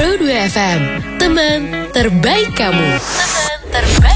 Pro 2 FM, teman terbaik kamu. Teman terbaik.